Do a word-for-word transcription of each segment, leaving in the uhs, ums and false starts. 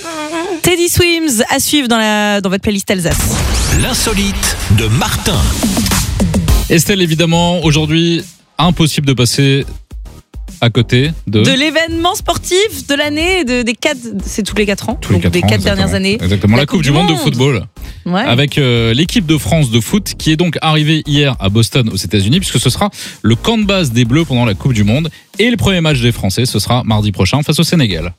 Teddy Swims à suivre dans, la, dans votre playlist Alsace. L'insolite de Martin. Estelle, évidemment, aujourd'hui, impossible de passer à côté de... De l'événement sportif de l'année, de, des quatre, c'est tous les quatre ans, Tous les donc quatre des ans, quatre exactement. dernières années. Exactement, la, la Coupe, coupe du monde. monde de football. Ouais. Avec euh, l'équipe de France de foot qui est donc arrivée hier à Boston aux États-Unis, puisque ce sera le camp de base des Bleus pendant la Coupe du Monde. Et le premier match des Français, ce sera mardi prochain face au Sénégal.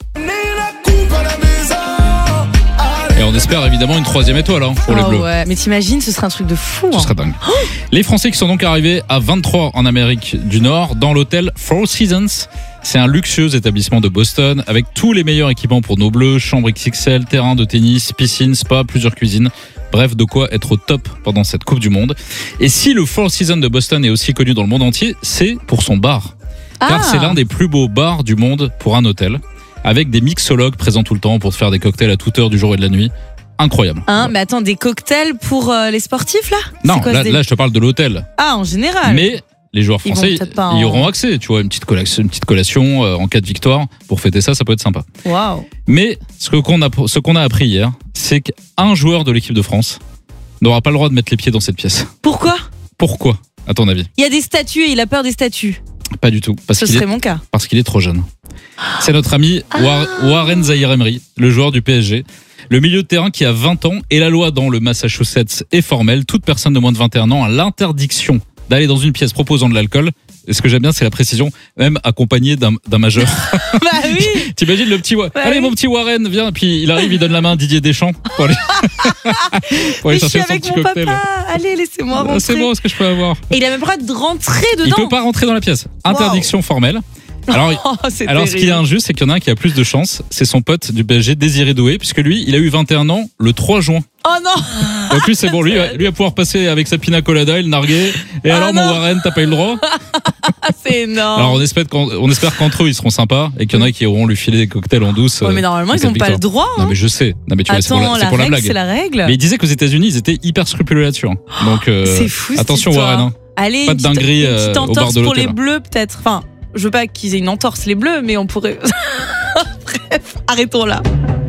Et on espère évidemment une troisième étoile hein, pour oh les Bleus. Ouais. Mais t'imagines, ce serait un truc de fou. Ce hein. serait dingue. Oh les Français qui sont donc arrivés à vingt-trois en Amérique du Nord dans l'hôtel Four Seasons. C'est un luxueux établissement de Boston avec tous les meilleurs équipements pour nos Bleus, chambre X X L, terrain de tennis, piscine, spa, plusieurs cuisines. Bref, de quoi être au top pendant cette Coupe du Monde. Et si le Four Seasons de Boston est aussi connu dans le monde entier, c'est pour son bar. Ah. Car c'est l'un des plus beaux bars du monde pour un hôtel, avec des mixologues présents tout le temps pour te faire des cocktails à toute heure du jour et de la nuit. Incroyable. Hein, mais attends, des cocktails pour euh, les sportifs là ? Non, quoi, là, des... là je te parle de l'hôtel. Ah, en général. Mais les joueurs Ils français, vont peut-être pas ils en- auront accès, tu vois, une petite collation, une petite collation euh, en cas de victoire pour fêter ça, ça peut être sympa. Waouh. Mais ce que- qu'on a, ce qu'on a appris hier, c'est qu'un joueur de l'équipe de France n'aura pas le droit de mettre les pieds dans cette pièce. Pourquoi ? Pourquoi, à ton avis ? Il y a des statues et il a peur des statues. Pas du tout, parce Ce qu'il serait est, mon cas. parce qu'il est trop jeune. C'est notre ami War- Warren Zahir Emery, le joueur du P S G. Le milieu de terrain qui a vingt ans, et la loi dans le Massachusetts est formelle. Toute personne de moins de vingt et un ans a l'interdiction d'aller dans une pièce proposant de l'alcool. Et ce que j'aime bien, c'est la précision, même accompagné d'un, d'un majeur. Bah oui. T'imagines le petit Wa- Bah Allez oui. mon petit Warren, viens. Puis il arrive, il donne la main à Didier Deschamps pour aller, pour aller Mais je suis chercher son avec petit mon cocktail. papa. Allez, laissez-moi Ah, rentrer. c'est bon, est-ce que je peux avoir ? Et il a même pas le droit de rentrer Il dedans. peut pas rentrer dans la pièce. Interdiction formelle. Alors, Oh, c'est Alors, ce qui est terrible. injuste, c'est qu'il y en a un qui a plus de chance. C'est son pote du P S G, Désiré Doué, puisque lui, il a eu vingt et un ans le trois juin. Oh non. Donc lui, c'est bon. Lui, lui va pouvoir passer avec sa pina colada et le narguer. Et Ah alors, non. mon Warren, t'as pas eu le droit. C'est énorme. Alors, on espère, qu'en- on espère qu'entre eux, ils seront sympas et qu'il y en a qui auront lui filer des cocktails en douce. Ouais, mais euh, normalement, en ils cas ont de pas le victoire. droit. Non, hein. mais je sais. Non, mais tu vois, c'est pour Attends, la, c'est la pour la règle, blague. c'est la règle. Mais il disait qu'aux États-Unis, ils étaient hyper scrupuleux là-dessus. hein. Donc, euh, C'est fou. cette attention, histoire. Warren. hein. Allez, Pas une de petite- dinguerie, une euh, petite au bar entorse de pour les l'hôtel. bleus, peut-être. Enfin, je veux pas qu'ils aient une entorse les bleus, mais on pourrait. Bref, arrêtons là.